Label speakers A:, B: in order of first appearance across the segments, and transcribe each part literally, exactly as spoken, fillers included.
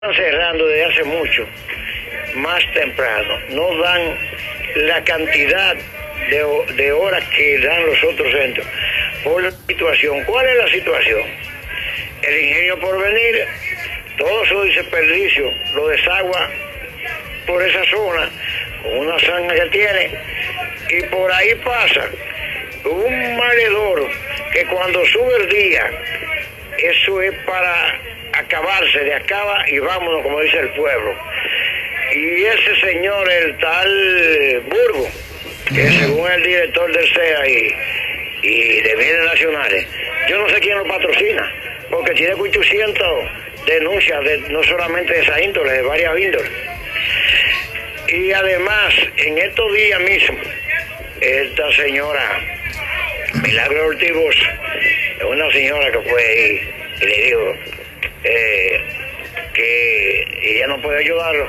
A: Están cerrando desde hace mucho, más temprano. No dan la cantidad de, de horas que dan los otros centros. Por la situación. ¿Cuál es la situación? El Ingenio Porvenir, todo su desperdicio lo desagua por esa zona, con una zanja que tiene, y por ahí pasa un maledor que cuando sube el día, eso es para acabarse, de acaba y vámonos, como dice el pueblo. Y ese señor, el tal Burgo, que según el director del C E A y, y de Bienes Nacionales, yo no sé quién lo patrocina, porque tiene ochocientas denuncias, de, no solamente de esa índole, de varias índoles. Y además, en estos días mismos, esta señora Milagro Ortiz Bosch, una señora que fue ahí y le dijo eh, que ella no puede ayudarlo.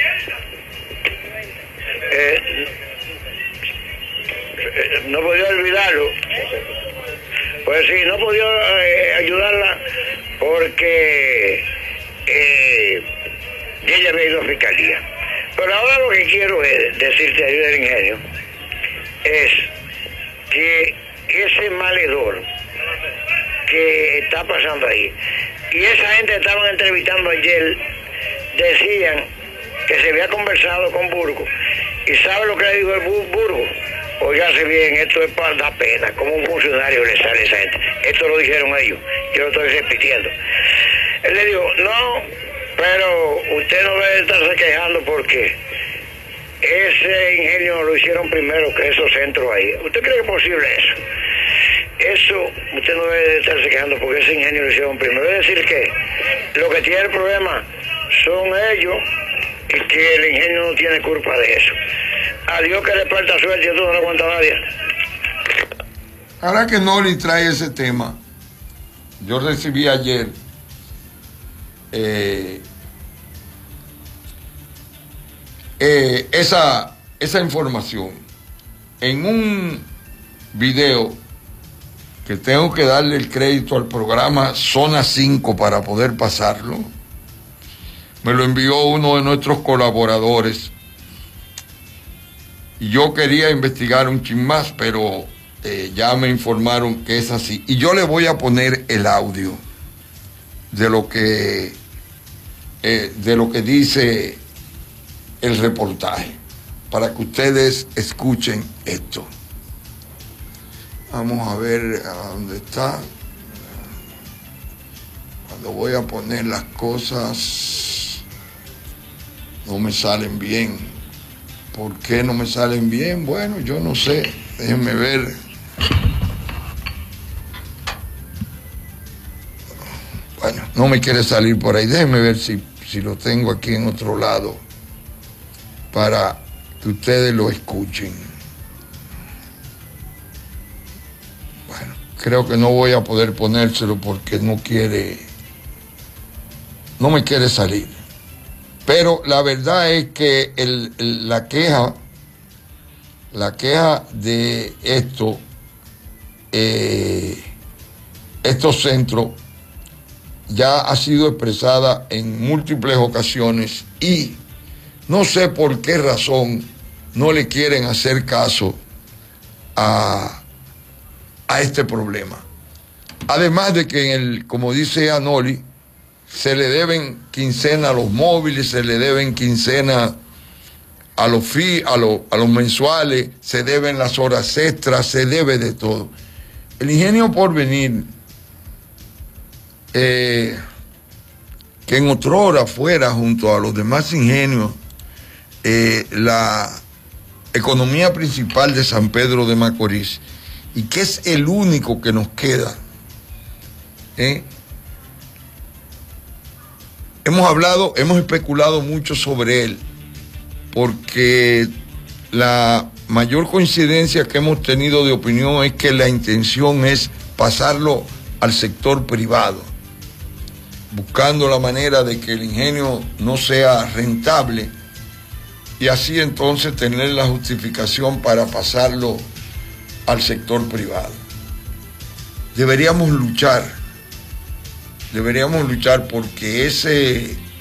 A: Eh, no podía olvidarlo. Pues sí, no podía eh, ayudarla porque eh, ella había ido a fiscalía. Pero ahora lo que quiero es decirte ahí del Ingenio es que ese maledor que está pasando ahí, y esa gente que estaban entrevistando ayer, decían que se había conversado con Burgo, y ¿sabe lo que le dijo el Burgo? Óigase bien, esto es para dar pena, como un funcionario le sale a esa gente. Esto lo dijeron ellos, yo lo estoy repitiendo. Él le dijo, no, pero usted no debe estarse quejando porque ese ingenio lo hicieron primero que esos centros ahí. ¿Usted cree que es posible eso? Eso usted no debe estarse quejando porque ese ingenio lo hicieron primero. Es decir que lo que tiene el problema son ellos y que el ingenio no tiene culpa de eso. A Dios que le parta suerte, esto no lo aguanta nadie.
B: Ahora que Noli trae ese tema, yo recibí ayer eh, eh, esa, esa información en un video que tengo que darle el crédito al programa Zona cinco para poder pasarlo. Me lo envió uno de nuestros colaboradores. Y yo quería investigar un chin más, pero eh, ya me informaron que es así. Y yo le voy a poner el audio de lo que, eh, de lo que dice el reportaje, para que ustedes escuchen esto. Vamos a ver a dónde está. Cuando voy a poner las cosas, no me salen bien. ¿Por qué no me salen bien? Bueno, yo no sé. Déjenme ver. Bueno, no me quiere salir por ahí. Déjenme ver si, si lo tengo aquí en otro lado para que ustedes lo escuchen. Bueno, creo que no voy a poder ponérselo porque no quiere, no me quiere salir. Pero la verdad es que el, el, la queja, la queja de esto, eh, estos centros ya ha sido expresada en múltiples ocasiones y no sé por qué razón no le quieren hacer caso a, a este problema. Además de que, en el, como dice Anoli, se le deben quincena a los móviles, se le deben quincena a los, fi, a, los, a los mensuales, se deben las horas extras, se debe de todo. El Ingenio Porvenir, eh, que en otrora fuera junto a los demás ingenios eh, la economía principal de San Pedro de Macorís, y que es el único que nos queda, ¿eh? Hemos hablado, hemos especulado mucho sobre él, porque la mayor coincidencia que hemos tenido de opinión es que la intención es pasarlo al sector privado, buscando la manera de que el ingenio no sea rentable y así entonces tener la justificación para pasarlo al sector privado. Deberíamos luchar. Deberíamos luchar porque ese